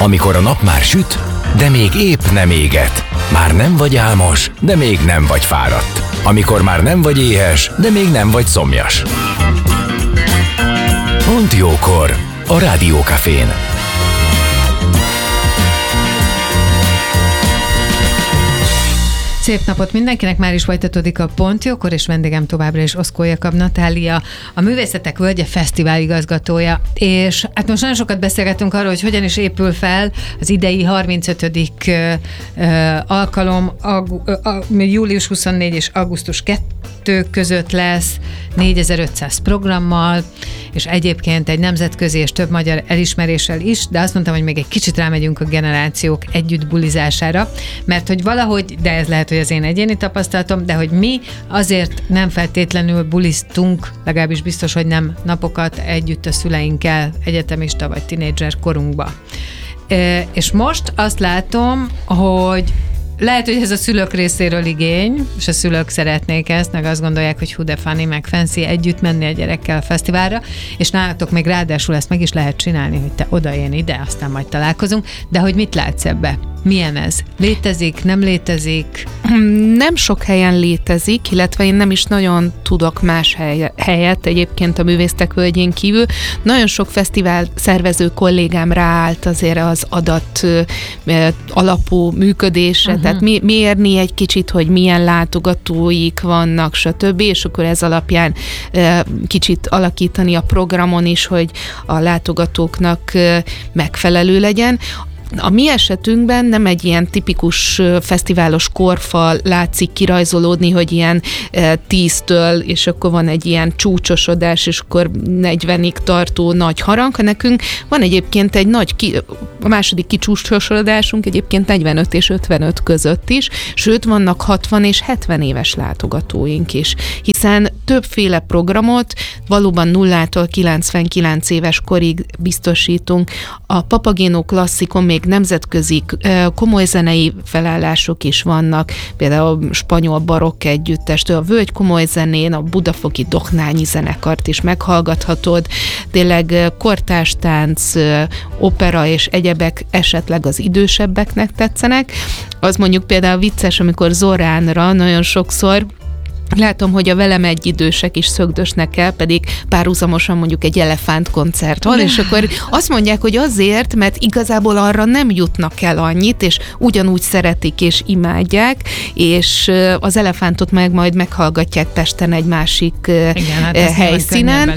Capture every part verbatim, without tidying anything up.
Amikor a nap már süt, de még épp nem éget. Már nem vagy álmos, de még nem vagy fáradt. Amikor már nem vagy éhes, de még nem vagy szomjas. Pont jókor a Rádiókafén. Szép napot mindenkinek, már is folytatódik a Pont Jókor, és vendégem továbbra is Oszkó Jakab Natália, a Művészetek Völgye Fesztivál igazgatója. És hát most nagyon sokat beszélgetünk arról, hogy hogyan is épül fel az idei harmincötödik alkalom, agu, a, július huszonnégy és augusztus kettő között lesz, négyezer-ötszáz programmal, és egyébként egy nemzetközi és több magyar elismeréssel is, de azt mondtam, hogy még egy kicsit rámegyünk a generációk együtt bulizására, mert hogy valahogy, de ez lehet, hogy az én egyéni tapasztalatom, de hogy mi azért nem feltétlenül buliztunk, legalábbis biztos, hogy nem napokat együtt a szüleinkkel, egyetemista vagy tinédzser korunkba. E, és most azt látom, hogy lehet, hogy ez a szülők részéről igény, és a szülők szeretnék ezt, meg azt gondolják, hogy hú de funny, meg fancy együtt menni a gyerekkel a fesztiválra, és nálatok még ráadásul ezt meg is lehet csinálni, hogy te oda, én ide, aztán majd találkozunk, de hogy mit látsz ebbe? Milyen ez? Létezik, nem létezik? Nem sok helyen létezik, illetve én nem is nagyon tudok más hely, helyet egyébként a Művészetek Völgyén kívül. Nagyon sok fesztivál szervező kollégám ráállt azért az adat uh, alapú működésre, uh-huh. tehát mi, mérni egy kicsit, hogy milyen látogatóik vannak, stb., és akkor ez alapján uh, kicsit alakítani a programon is, hogy a látogatóknak uh, megfelelő legyen. A mi esetünkben nem egy ilyen tipikus fesztiválos korfal látszik kirajzolódni, hogy ilyen tíztől, és akkor van egy ilyen csúcsosodás, és akkor negyvenig tartó nagy harang. Nekünk van egyébként egy nagy, ki, a második kicsúcsosodásunk egyébként negyvenöt és ötvenöt között is, sőt vannak hatvan és hetven éves látogatóink is, hiszen többféle programot valóban nullától kilencvenkilenc éves korig biztosítunk. A Papageno klasszikon még nemzetközi komoly zenei felállások is vannak, például a spanyol barokk együttestől, a Völgy komoly zenén, a budafoki Doknányi zenekart is meghallgathatod, tényleg kortárstánc, opera és egyebek esetleg az idősebbeknek tetszenek. Az mondjuk például vicces, amikor Zoránra nagyon sokszor látom, hogy a velem egy idősek is szögdösnek el, pedig párhuzamosan mondjuk egy elefántkoncert van, és akkor azt mondják, hogy azért, mert igazából arra nem jutnak el annyit, és ugyanúgy szeretik és imádják, és az elefántot meg majd meghallgatják Pesten egy másik igen, hát helyszínen.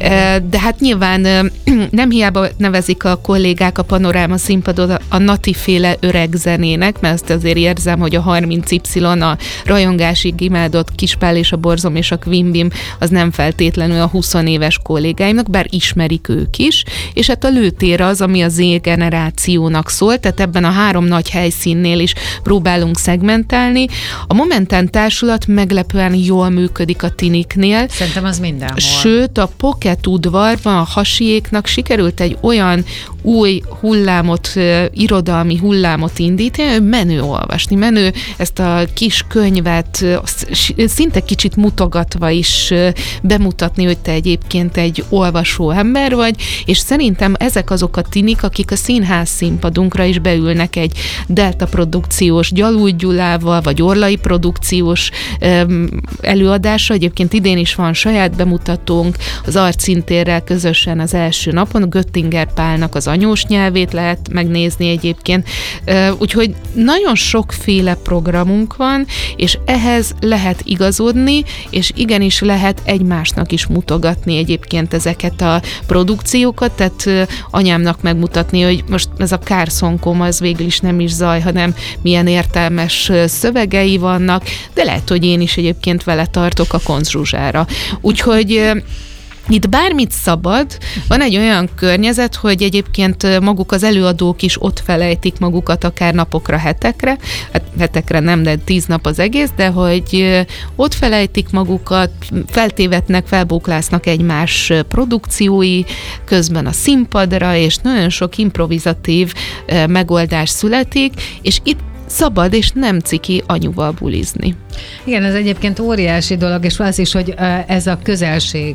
De hát nyilván nem hiába nevezik a kollégák a Panoráma színpadot a Nati-féle öreg zenének, mert azt azért érzem, hogy a harminc Y, a rajongásig imádott Kispál és a Borzom és a Quimbim az nem feltétlenül a húsz éves kollégáimnak, bár ismerik ők is, és hát a Lőtér az, ami a Z-generációnak szól, tehát ebben a három nagy helyszínnél is próbálunk szegmentálni. A Momentán társulat meglepően jól működik a tiniknél. Szerintem az mindenhol. Sőt, a Pocket udvarban a Hasiéknak sikerült egy olyan új hullámot, uh, irodalmi hullámot indítani, hogy menő olvasni, menő ezt a kis könyvet uh, szinte kicsit mutogatva is uh, bemutatni, hogy te egyébként egy olvasó ember vagy, és szerintem ezek azok a tinik, akik a színház színpadunkra is beülnek egy Delta produkciós Gyalúgy Gyulával, vagy Orlai produkciós um, előadásra. Egyébként idén is van saját bemutatónk, az Arcintérrel közösen az első napon, Göttinger Pálnak az anyós nyelvét lehet megnézni egyébként. Úgyhogy nagyon sokféle programunk van, és ehhez lehet igazodni, és igenis lehet egymásnak is mutogatni egyébként ezeket a produkciókat, tehát anyámnak megmutatni, hogy most ez a Kárszonkom az végül is nem is zaj, hanem milyen értelmes szövegei vannak, de lehet, hogy én is egyébként vele tartok a Koncz Zsuzsára. Úgyhogy itt bármit szabad, van egy olyan környezet, hogy egyébként maguk az előadók is ott felejtik magukat akár napokra, hetekre, hát hetekre nem, de tíz nap az egész, de hogy ott felejtik magukat, feltévetnek, felbóklásznak egymás produkciói közben a színpadra, és nagyon sok improvizatív megoldás születik, és itt szabad és nem ciki anyuval bulizni. Igen, ez egyébként óriási dolog, és az is, hogy ez a közelség,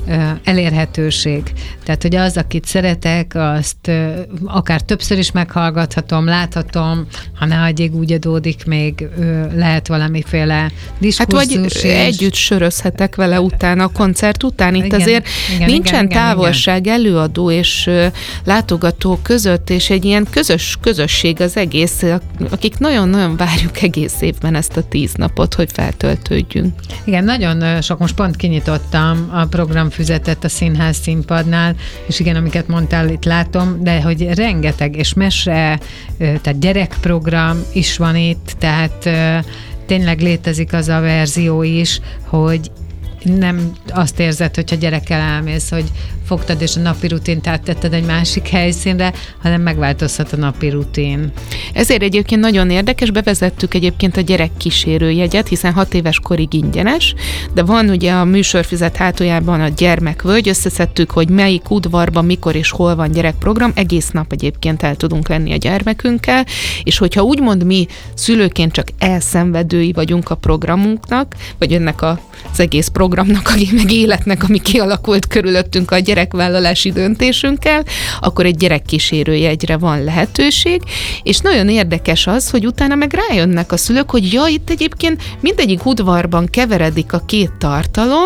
elérhetőség. Tehát, hogy az, akit szeretek, azt akár többször is meghallgathatom, láthatom, ha ne adjék, úgy adódik, még lehet valamiféle diskurzus. Hát vagy együtt sörözhetek vele utána, a koncert után. Itt igen, azért igen, nincsen igen, távolság igen. előadó és látogató között, és egy ilyen közös közösség az egész, akik nagyon-nagyon várjuk egész évben ezt a tíz napot, hogy feltöltődjünk. Igen, nagyon sok, most pont kinyitottam a programfüzetet a színház színpadnál, és igen, amiket mondtál, itt látom, de hogy rengeteg, és mese, tehát gyerekprogram is van itt, tehát tényleg létezik az a verzió is, hogy nem azt érzed, hogyha gyerekkel elmész, hogy fogtad és a napi rutint áttetted egy másik helyszínre, hanem megváltozhat a napi rutin. Ezért egyébként nagyon érdekes, bevezettük egyébként a gyerekkísérőjegyet, hiszen hat éves korig ingyenes, de van ugye a műsorfüzet hátuljában a gyermekvölgy, összeszedtük, hogy melyik udvarban, mikor és hol van gyerekprogram, egész nap egyébként el tudunk lenni a gyermekünkkel, és hogyha úgymond mi szülőként csak elszenvedői vagyunk a programunknak, vagy ennek a, az egész programnak, meg életnek, ami kialakult körülöttünk a gyerekvállalási döntésünkkel, akkor egy gyerekkísérőjegyre van lehetőség, és nagyon érdekes az, hogy utána meg rájönnek a szülők, hogy ja, itt egyébként mindegyik udvarban keveredik a két tartalom,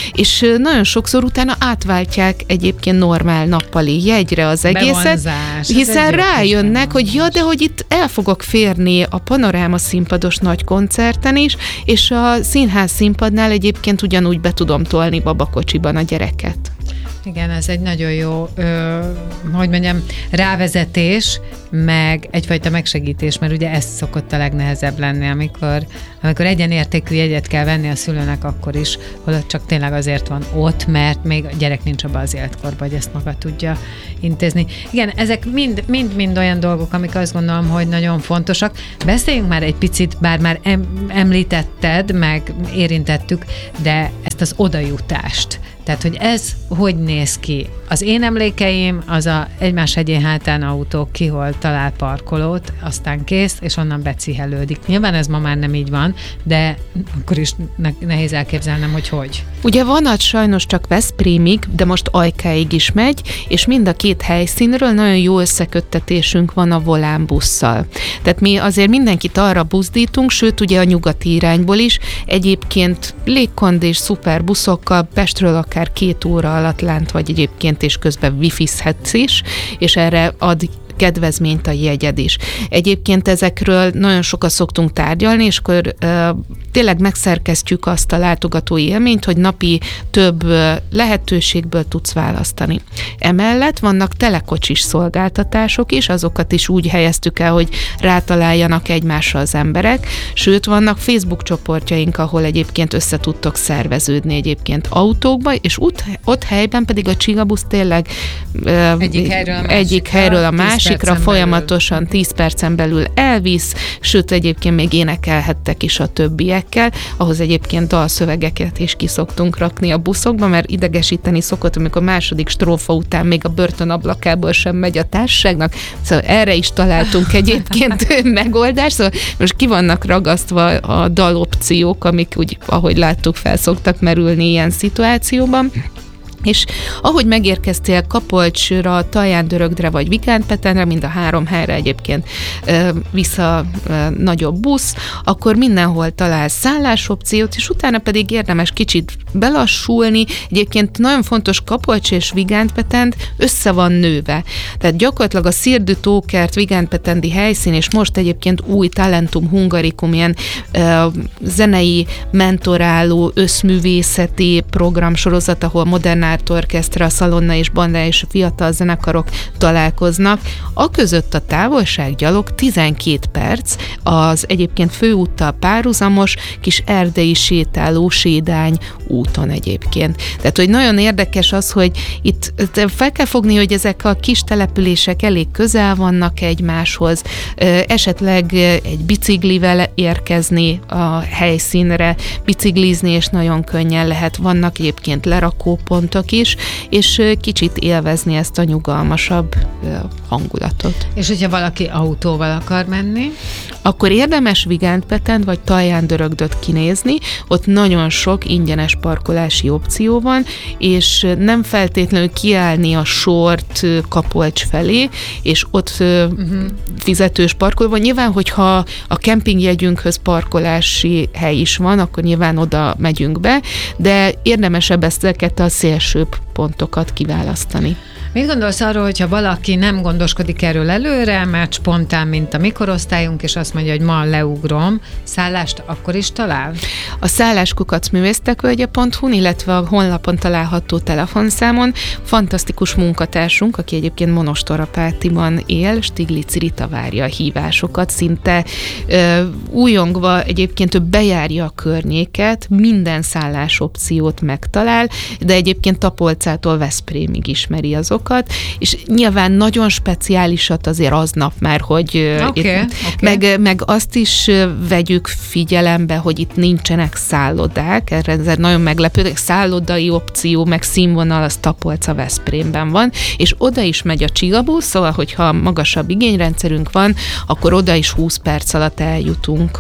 és nagyon sokszor utána átváltják egyébként normál nappali jegyre az egészet, Bevonzás, hiszen rájönnek, hogy ja, de hogy itt el fogok férni a Panoráma színpados nagy koncerten is, és a színház színpadnál egyébként ugyanúgy be tudom tolni babakocsiban a gyereket. Igen, ez egy nagyon jó, ö, hogy mondjam, rávezetés, meg egyfajta megsegítés, mert ugye ez szokott a legnehezebb lenni, amikor, amikor egyenértékű jegyet kell venni a szülőnek akkor is, holott csak tényleg azért van ott, mert még a gyerek nincs abban az életkorban, hogy ezt maga tudja intézni. Igen, ezek mind, mind, mind olyan dolgok, amik azt gondolom, hogy nagyon fontosak. Beszéljünk már egy picit, bár már em, említetted, meg érintettük, de ezt az odajutást. Tehát, hogy ez hogy néz ki? Az én emlékeim, az a egymás hegyén hátán autó, ki hol talál parkolót, aztán kész, és onnan becihelődik. Nyilván ez ma már nem így van, de akkor is nehéz elképzelnem, hogy hogy. Ugye vonat sajnos csak Veszprémig, de most Ajkáig is megy, és mind a két helyszínről nagyon jó összeköttetésünk van a Volán busszal. Tehát mi azért mindenkit arra buzdítunk, sőt ugye a nyugati irányból is, egyébként légkond és szuper buszokkal Pestről akár két óra alatt lánt vagy egyébként, és közben wifizhetsz is, és erre ad kedvezményt a jegyed is. Egyébként ezekről nagyon sokat szoktunk tárgyalni, és akkor uh, tényleg megszerkesztjük azt a látogatói élményt, hogy napi több uh, lehetőségből tudsz választani. Emellett vannak telekocsis szolgáltatások is, azokat is úgy helyeztük el, hogy rátaláljanak egymásra az emberek, sőt vannak Facebook csoportjaink, ahol egyébként össze tudtok szerveződni egyébként autókba, és ott, ott helyben pedig a Csigabusz tényleg uh, egyik helyről a másikra, egyik helyről a másikra folyamatosan tíz percen belül elvisz, sőt egyébként még énekelhettek is a többiekkel, ahhoz egyébként dalszövegeket is ki szoktunk rakni a buszokba, mert idegesíteni szokott, amikor a második strófa után még a börtön ablakából sem megy a társaságnak, szóval erre is találtunk egyébként megoldást, szóval most ki vannak ragasztva a dalopciók, amik úgy, ahogy láttuk, fel szoktak merülni ilyen szituációban. És ahogy megérkeztél Kapolcsra, Talján-Dörögdre vagy Vigánpetenre, mind a három helyre egyébként vissza nagyobb busz, akkor mindenhol találsz szállásopciót, és utána pedig érdemes kicsit belassulni. Egyébként nagyon fontos, Kapolcs és Vigánpetent össze van nőve. Tehát gyakorlatilag a Szirdű Tókert, Vigánpetendi helyszín, és most egyébként új Talentum Hungarikum, ilyen uh, zenei, mentoráló, összművészeti programsorozat, ahol modern orkesztra, a Szalonna és Banda és a fiatal zenekarok találkoznak. A között a távolság gyalog tizenkét perc, az egyébként főúttal párhuzamos kis erdei sétáló sédány úton egyébként. Tehát, hogy nagyon érdekes az, hogy itt fel kell fogni, hogy ezek a kis települések elég közel vannak egymáshoz, esetleg egy biciklivel érkezni a helyszínre, biciklizni, és nagyon könnyen lehet. Vannak egyébként lerakópontok mások is, és kicsit élvezni ezt a nyugalmasabb hangulatot. És hogyha valaki autóval akar menni? Akkor érdemes Vigántpeten vagy Talján Dörögdöt kinézni, ott nagyon sok ingyenes parkolási opció van, és nem feltétlenül kiállni a sort Kapolcs felé, és ott uh-huh. fizetős parkoló van. Nyilván, hogyha a kempingjegyünkhöz parkolási hely is van, akkor nyilván oda megyünk be, de érdemesebb ezeket a szélsőbb pontokat kiválasztani. Mit gondolsz arról, hogyha valaki nem gondoskodik erről előre, mert spontán, mint a mikorosztályunk, és azt mondja, hogy ma leugrom, szállást akkor is talál? A szálláskukac művésztekvölgye pont hu, illetve a honlapon található telefonszámon fantasztikus munkatársunk, aki egyébként Monostorapátiban él, Stiglitz Rita várja a hívásokat, szinte ö, újongva egyébként ő bejárja a környéket, minden szállásopciót megtalál, de egyébként Tapolcától Veszprémig ismeri azokat, és nyilván nagyon speciálisat azért aznap már, hogy okay, itt, okay. Meg, meg azt is vegyük figyelembe, hogy itt nincsenek szállodák, erre nagyon meglepődök, szállodai opció, meg színvonal az Tapolca Veszprémben van, és oda is megy a csigabusz, szóval, hogyha magasabb igényrendszerünk van, akkor oda is húsz perc alatt eljutunk.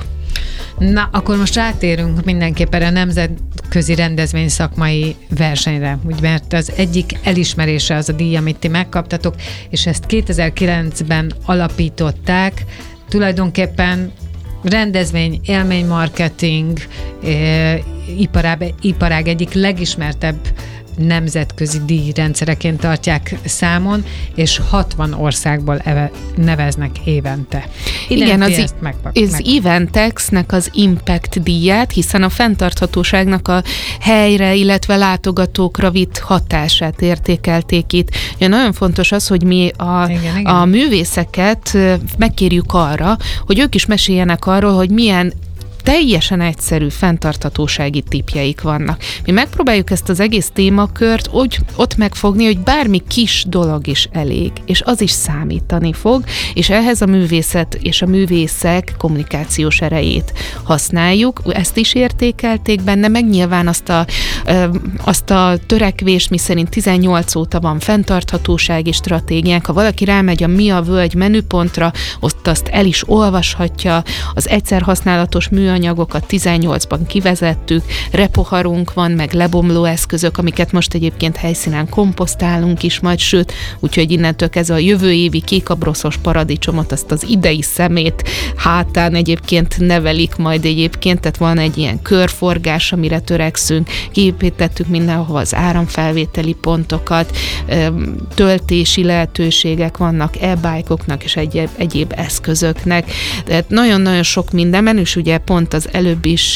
Na, akkor most rátérünk mindenképpen a nemzetközi rendezvény szakmai versenyre, úgy, mert az egyik elismerése az a díj, amit ti megkaptatok, és ezt kétezer-kilencben alapították, tulajdonképpen rendezvény, élménymarketing, eh, iparág, iparág egyik legismertebb nemzetközi díjrendszereként tartják számon, és hatvan országból eve, neveznek évente. Innen igen, az, ezt meg, meg, az Eventexnek az Impact díját, hiszen a fenntarthatóságnak a helyre, illetve látogatókra vitt hatását értékelték itt. Ja, nagyon fontos az, hogy mi a, igen, igen. a művészeket megkérjük arra, hogy ők is meséljenek arról, hogy milyen teljesen egyszerű fenntarthatósági tippjeik vannak. Mi megpróbáljuk ezt az egész témakört úgy, ott megfogni, hogy bármi kis dolog is elég, és az is számítani fog, és ehhez a művészet és a művészek kommunikációs erejét használjuk. Ezt is értékelték benne, meg nyilván azt a, azt a törekvést, miszerint tizennyolc óta van fenntarthatósági stratégiánk. Ha valaki rámegy a Mi a Völgy menüpontra, ott azt el is olvashatja, az egyszer használatos mű anyagokat tizennyolcban kivezettük, repoharunk van, meg lebomló eszközök, amiket most egyébként helyszínen komposztálunk is majd, sőt, úgyhogy innentől kezdve a jövő évi kékabroszos paradicsomot, azt az idei szemét hátán egyébként nevelik majd egyébként, tehát van egy ilyen körforgás, amire törekszünk, kiépítettük mindenhova az áramfelvételi pontokat, töltési lehetőségek vannak e-bike-oknak és egyéb, egyéb eszközöknek, tehát nagyon-nagyon sok mindenben, és ugye pont az előbb is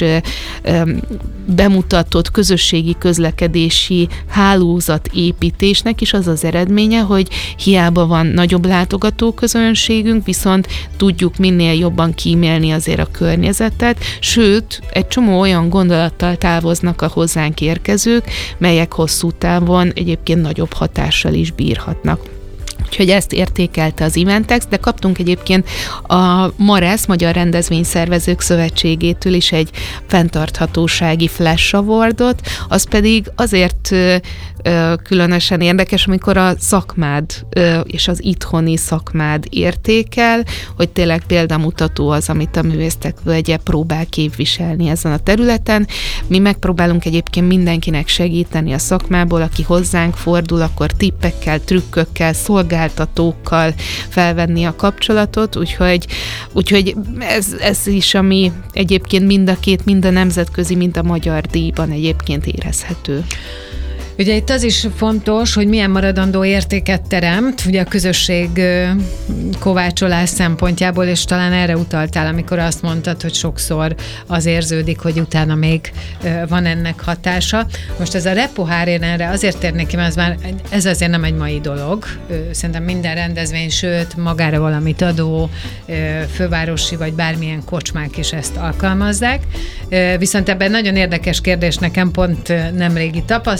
bemutatott közösségi közlekedési hálózatépítésnek is az az eredménye, hogy hiába van nagyobb látogatóközönségünk, viszont tudjuk minél jobban kímélni azért a környezetet, sőt, egy csomó olyan gondolattal távoznak a hozzánk érkezők, melyek hosszú távon egyébként nagyobb hatással is bírhatnak. Úgyhogy ezt értékelte az Eventex, de kaptunk egyébként a MARESZ, Magyar Rendezvényszervezők Szövetségétől is egy fenntarthatósági Flash Awardot, az pedig azért ö, ö, különösen érdekes, amikor a szakmád ö, és az itthoni szakmád értékel, hogy tényleg példamutató az, amit a Művésztek Völgye próbál képviselni ezen a területen. Mi megpróbálunk egyébként mindenkinek segíteni a szakmából, aki hozzánk fordul, akkor tippekkel, trükkökkel, szolgáltatókkal felvenni a kapcsolatot, úgyhogy, úgyhogy ez, ez is, ami egyébként mind a két, mind a nemzetközi, mind a magyar díjban egyébként érezhető. Ugye itt az is fontos, hogy milyen maradandó értéket teremt, ugye a közösség kovácsolás szempontjából, és talán erre utaltál, amikor azt mondtad, hogy sokszor az érződik, hogy utána még van ennek hatása. Most ez a repohár, én erre azért térnék ki, mert ez, már, ez azért nem egy mai dolog. Szerintem minden rendezvény, sőt, magára valamit adó, fővárosi vagy bármilyen kocsmák is ezt alkalmazzák. Viszont ebben nagyon érdekes kérdés nekem, pont nemrégi tapasztalat,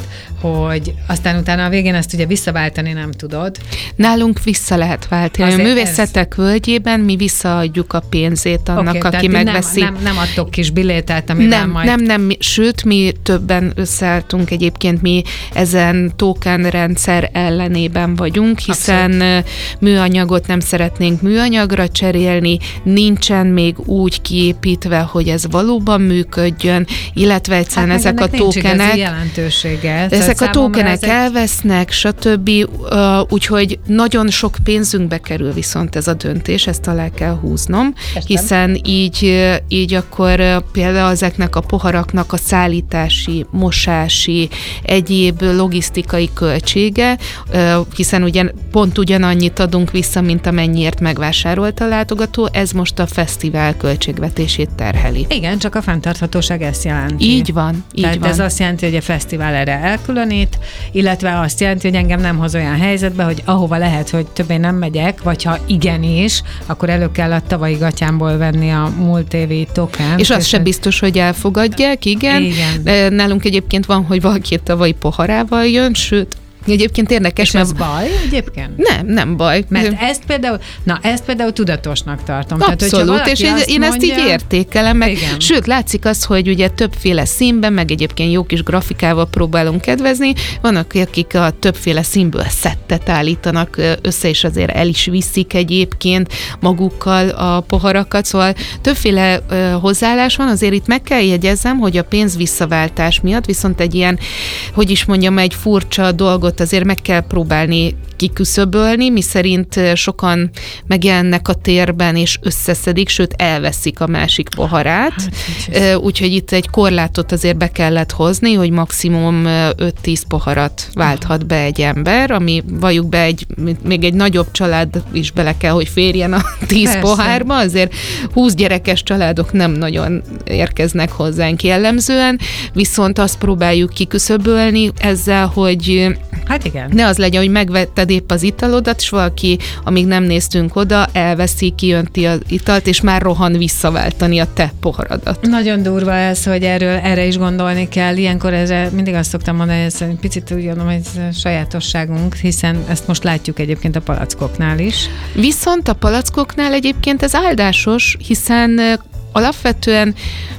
hogy aztán utána a végén ezt ugye visszaváltani nem tudod. Nálunk vissza lehet váltani. Azért a művészetek ez... völgyében mi visszaadjuk a pénzét annak, okay, aki megveszi. Nem, nem, nem adtok kis billételt, amivel nem, majd... Nem, nem, sőt, mi többen összeálltunk egyébként, mi ezen token rendszer ellenében vagyunk, hiszen Abszolút. műanyagot nem szeretnénk műanyagra cserélni, nincsen még úgy kiépítve, hogy ez valóban működjön, illetve egyszerűen hát ezek a tokenek... jelentősége. Ezek a tokenek ezek... elvesznek, stb. Úgyhogy nagyon sok pénzünkbe kerül viszont ez a döntés, ezt alá kell húznom, Estem. hiszen így, így akkor például ezeknek a poharaknak a szállítási, mosási, egyéb logisztikai költsége, hiszen ugye pont ugyanannyit adunk vissza, mint amennyiért megvásárolt a látogató, ez most a fesztivál költségvetését terheli. Igen, csak a fenntarthatóság ezt jelenti. Így van, így Tehát van. ez azt jelenti, hogy a fesztivál erre elkülönít, illetve azt jelenti, hogy engem nem hoz olyan helyzetbe, hogy ahova lehet, hogy többé nem megyek, vagy ha igenis, akkor elő kell a tavalyi gatyámból venni a múlt évi tokent. És az sem biztos, hogy elfogadják, igen. igen. Nálunk egyébként van, hogy valaki tavalyi poharával jön, sőt, egyébként érdekes, és ez mert... baj egyébként? Nem, nem baj. Mert ezt például, na ezt például tudatosnak tartom. Abszolút, Tehát, és én, én mondja... ezt így értékelem, meg sőt, látszik az, hogy ugye többféle színben, meg egyébként jó kis grafikával próbálunk kedvezni, vannak, akik a többféle színből szettet állítanak össze, és azért el is viszik egyébként magukkal a poharakat, szóval többféle uh, hozzáállás van, azért itt meg kell jegyezzem, hogy a pénz visszaváltás miatt viszont egy ilyen, hogy is mondjam, egy furcsa dolgot azért meg kell próbálni kiküszöbölni, miszerint sokan megjelennek a térben és összeszedik, sőt elveszik a másik poharát. Hát, úgyhogy itt egy korlátot azért be kellett hozni, hogy maximum öt-tíz poharat válthat be egy ember, ami valljuk be egy, még egy nagyobb család is bele kell, hogy férjen a tíz Persze. pohárba, azért húsz gyerekes családok nem nagyon érkeznek hozzánk jellemzően, viszont azt próbáljuk kiküszöbölni ezzel, hogy hát igen. ne az legyen, hogy megvetted épp az italodat, és valaki, amíg nem néztünk oda, elveszi, kijönti az italt, és már rohan visszaváltani a te poharadat. Nagyon durva ez, hogy erről erre is gondolni kell. Ilyenkor erre mindig azt szoktam mondani, hogy ez picit úgy gondolom, hogy ez sajátosságunk, hiszen ezt most látjuk egyébként a palackoknál is. Viszont a palackoknál egyébként ez áldásos, hiszen alapvetően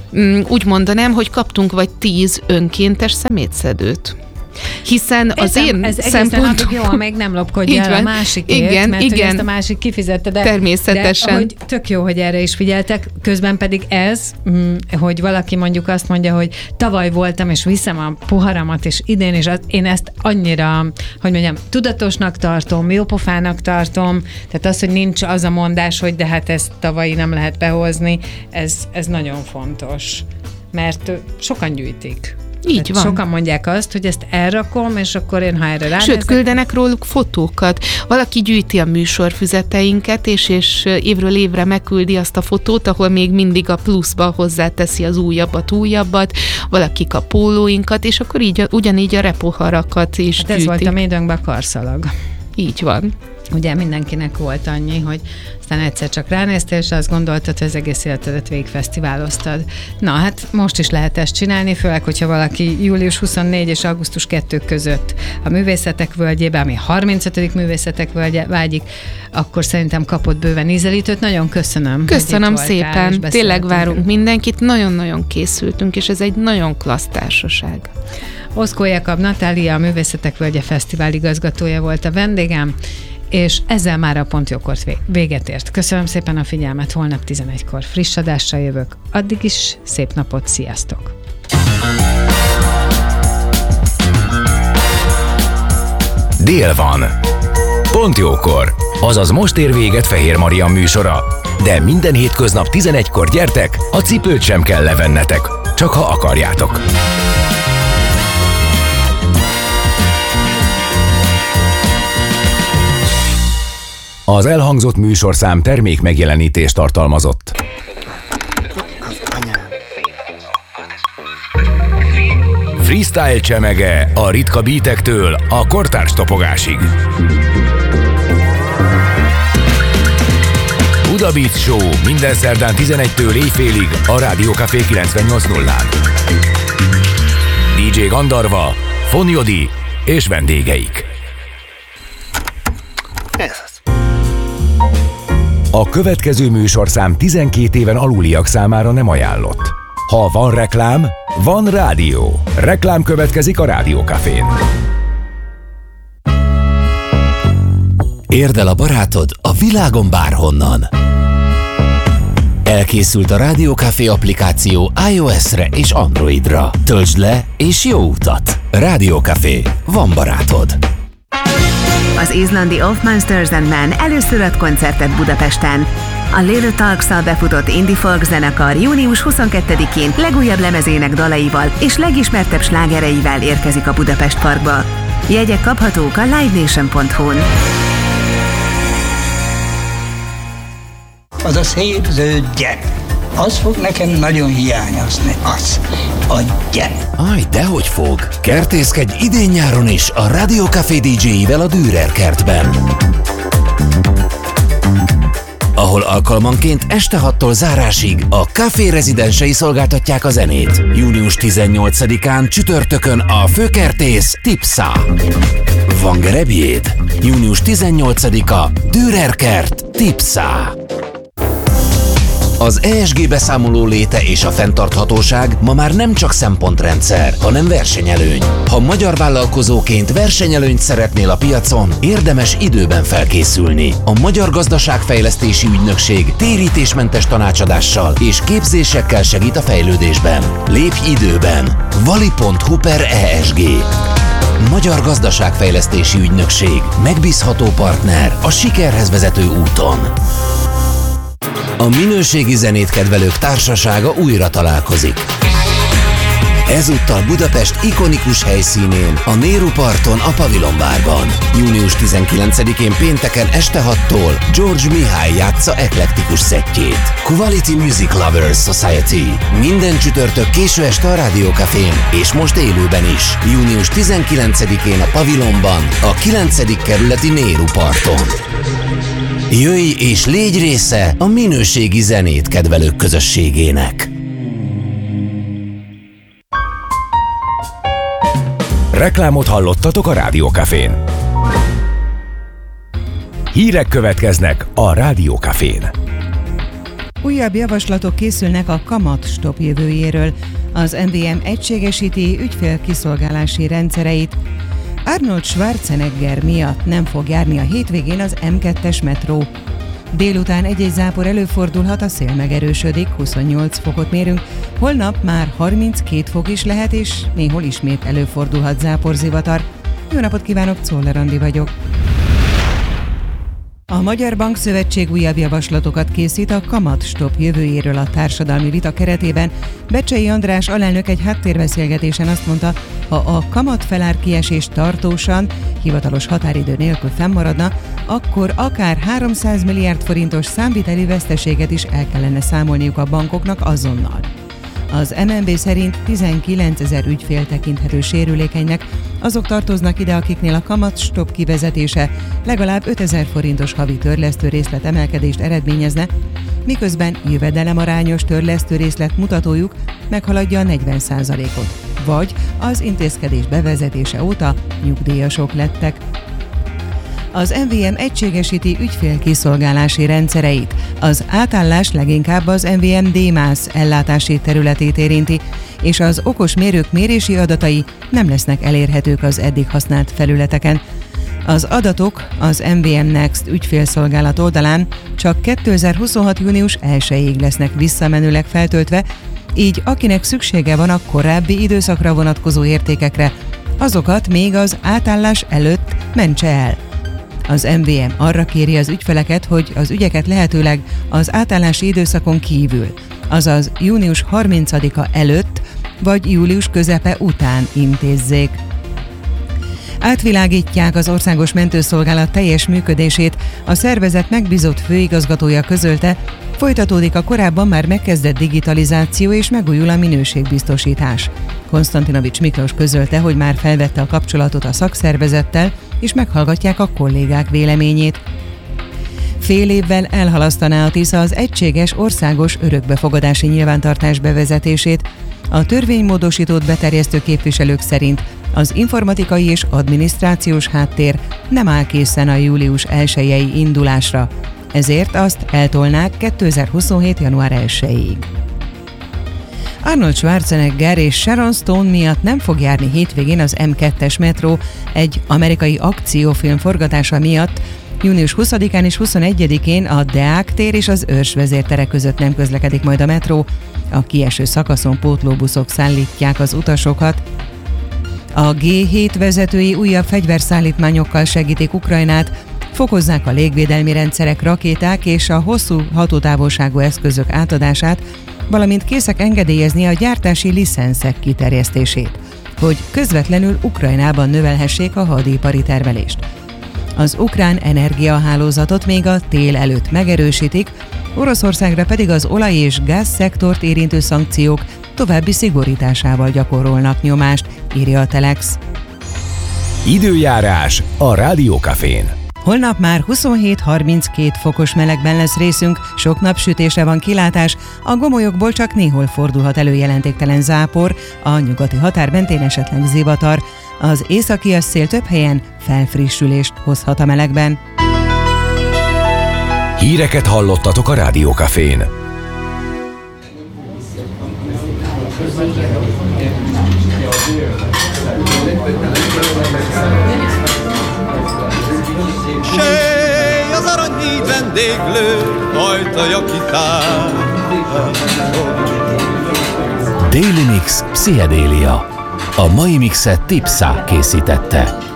úgy mondanám, hogy kaptunk vagy tíz önkéntes szemétszedőt. Hiszen az Értem, én ez szempontom... jó, ha meg nem lopkodja el a másikért, igen, mert igen. ezt a másik kifizette, de, természetesen. de hogy tök jó, hogy erre is figyeltek, közben pedig ez, hogy valaki mondjuk azt mondja, hogy tavaly voltam, és viszem a poharamat, és idén is, én ezt annyira, hogy mondjam, tudatosnak tartom, jópofának tartom, tehát az, hogy nincs az a mondás, hogy de hát ezt tavalyi nem lehet behozni, ez, ez nagyon fontos, mert sokan gyűjtik. Így hát van. Sokan mondják azt, hogy ezt elrakom, és akkor én, ha erre ránézek... Sőt, küldenek róluk fotókat. Valaki gyűjti a műsorfüzeteinket, és, és évről évre megküldi azt a fotót, ahol még mindig a pluszba hozzáteszi az újabbat, újabbat, valakik a pólóinkat, és akkor így, ugyanígy a repoharakat is hát gyűjtik. ez volt a médőnkben a karszalag. Így van. Ugye mindenkinek volt annyi, hogy aztán egyszer csak ránéztél, és azt gondoltad, hogy az egész életedet végigfesztiváloztad. Na hát most is lehet ezt csinálni, főleg, hogyha valaki július huszonnégy és augusztus kettő között a Művészetek Völgyében, ami harmincötödik Művészetek Völgye vágyik, akkor szerintem kapott bőven ízelítőt. Nagyon köszönöm. Köszönöm szépen. Tényleg várunk mindenkit. Nagyon-nagyon készültünk, és ez egy nagyon klassz társaság. Oszkó Jakab Natália, a Művészetek Völgye Fesztivál igazgatója volt a vendégem, és ezzel már a Pont Jókort véget ért. Köszönöm szépen a figyelmet, holnap tizenegykor friss adással jövök. Addig is szép napot, sziasztok! Dél van. Pont Jókor. Azaz most ér véget Fehér Maria műsora. De minden hétköznap tizenegykor gyertek, a cipőt sem kell levennetek. Csak ha akarjátok. Az elhangzott műsorszám termék megjelenítést tartalmazott. Freestyle csemege a ritka beatektől a kortárs topogásig. Buda Beat Show minden szerdán tizenegytől éjfélig a Rádió Café kilencvennyolc nullán. dé dzsé Gandarva, Fonjodi és vendégeik. Ez az. A következő műsorszám tizenkét éven aluliak számára nem ajánlott. Ha van reklám, van rádió. Reklám következik a Rádiókafén. Érd el a barátod a világon bárhonnan. Elkészült a Rádiókafé applikáció iOS-re és Androidra. Töltsd le és jó utat! Rádiókafé. Van barátod. Az izlandi Of Monsters and Men először ad koncertet Budapesten. A Little Talks-szal befutott indie folk zenekar június huszonkettedikén legújabb lemezének dalaival és legismertebb slágereivel érkezik a Budapest Parkba. Jegyek kaphatók a live nation pont hu-n. Az a szép zöld gyep, az fog nekem nagyon hiányozni, az, a gyep. Aj, dehogy fog! Kertészkedj idén-nyáron is a Rádiókafé dé dzséivel a Dürer kertben, ahol alkalmanként este hattól zárásig a Café rezidensei szolgáltatják a zenét. június tizennyolcadikán csütörtökön a főkertész Tipsa. Van gerebjéd? június tizennyolcadika Dürer kert Tipsa. Az é es gé beszámoló léte és a fenntarthatóság ma már nem csak szempontrendszer, hanem versenyelőny. Ha magyar vállalkozóként versenyelőnyt szeretnél a piacon, érdemes időben felkészülni. A Magyar Gazdaságfejlesztési Ügynökség térítésmentes tanácsadással és képzésekkel segít a fejlődésben. Lépj időben! vali pont hu per é es gé. Magyar Gazdaságfejlesztési Ügynökség. Megbízható partner a sikerhez vezető úton. A minőségi zenét kedvelők társasága újra találkozik. Ezúttal Budapest ikonikus helyszínén, a Néru parton, a Pavilon bárban. június tizenkilencedikén pénteken este hattól George Mihály játsza eklektikus szettjét. Quality Music Lovers Society. Minden csütörtök késő este a Rádiókafén, és most élőben is. június tizenkilencedikén a Pavilonban, a kilencedik kerületi Néru parton. Jöjj és légy része a minőségi zenét kedvelők közösségének. Reklámot hallottatok a Rádiókafén. Hírek következnek a Rádiókafén. Újabb javaslatok készülnek a kamatstop jövőjéről. Az em vé em egységesíti ügyfélkiszolgálási rendszereit. Arnold Schwarzenegger miatt nem fog járni a hétvégén az em kettes metró. Délután egy-egy zápor előfordulhat, a szél megerősödik, huszonnyolc fokot mérünk, holnap már harminckét fok is lehet, és néhol ismét előfordulhat záporzivatar. Jó napot kívánok, Czoller Andi vagyok. A Magyar Bankszövetség újabb javaslatokat készít a kamatstop jövőjéről a társadalmi vita keretében. Becsei András alelnök egy háttérbeszélgetésen azt mondta, ha a kamatfelár kiesés tartósan, hivatalos határidő nélkül fennmaradna, akkor akár háromszáz milliárd forintos számviteli veszteséget is el kellene számolniuk a bankoknak azonnal. Az em en bé szerint tizenkilencezer ügyfél tekinthető sérülékenynek, azok tartoznak ide, akiknél a kamatstop kivezetése legalább ötezer forintos havi törlesztő részlet emelkedést eredményezne, miközben jövedelemarányos törlesztő részlet mutatójuk meghaladja a negyven százalékot, vagy az intézkedés bevezetése óta nyugdíjasok lettek. Az em vé em egységesíti ügyfélkiszolgálási rendszereit. Az átállás leginkább az em vé em démász ellátási területét érinti, és az okos mérők mérési adatai nem lesznek elérhetők az eddig használt felületeken. Az adatok az em vé em Next ügyfélszolgálat oldalán csak kétezer-huszonhat. június elsejéig lesznek visszamenőleg feltöltve, így akinek szüksége van a korábbi időszakra vonatkozó értékekre, azokat még az átállás előtt mentse el. Az em vé em arra kéri az ügyfeleket, hogy az ügyeket lehetőleg az átállási időszakon kívül, azaz június harmincadika előtt vagy július közepe után intézzék. Átvilágítják az Országos Mentőszolgálat teljes működését, a szervezet megbízott főigazgatója közölte, folytatódik a korábban már megkezdett digitalizáció és megújul a minőségbiztosítás. Konstantinovics Miklós közölte, hogy már felvette a kapcsolatot a szakszervezettel, és meghallgatják a kollégák véleményét. Fél évvel elhalasztaná a Tisza az egységes országos örökbefogadási nyilvántartás bevezetését. A törvénymódosítót beterjesztő képviselők szerint Az informatikai és adminisztrációs háttér nem áll készen a július elsejei indulásra, ezért azt eltolnák kétezer-huszonhét. január elsejéig. Arnold Schwarzenegger és Sharon Stone miatt nem fog járni hétvégén az em kettes metró egy amerikai akciófilm forgatása miatt. június huszadikán és huszonegyedikén a Deák tér és az Őrs vezértere között nem közlekedik majd a metró. A kieső szakaszon pótlóbuszok szállítják az utasokat. A gé hét vezetői újabb fegyverszállítmányokkal segítik Ukrajnát, fokozzák a légvédelmi rendszerek, rakéták és a hosszú hatótávolságú eszközök átadását, valamint készek engedélyezni a gyártási licenszek kiterjesztését, hogy közvetlenül Ukrajnában növelhessék a hadipari termelést. Az ukrán energiahálózatot még a tél előtt megerősítik, Oroszországra pedig az olaj- és gázszektort érintő szankciók további szigorításával gyakorolnak nyomást, írja a Telex. Időjárás a Rádiókafén. Holnap már huszonhét harminckét fokos melegben lesz részünk, sok napsütésre van kilátás, a gomolyokból csak néhol fordulhat elő jelentéktelen zápor, a nyugati határ mentén esetleg zivatar. Az északias szél több helyen felfrissülést hozhat a melegben. Híreket hallottatok a Rádiókafén. Sej az aranyhíd vendéglő, ajtaja kitár. Daily Mix Pszichedélia. A mai mixet Tipsa készítette.